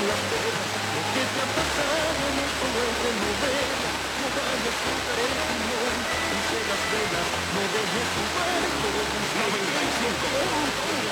las penas. Lo que te ha pasado no solo es de novela. No vayas a caer en timón, enciende las velas, no dejes tu barco. 95.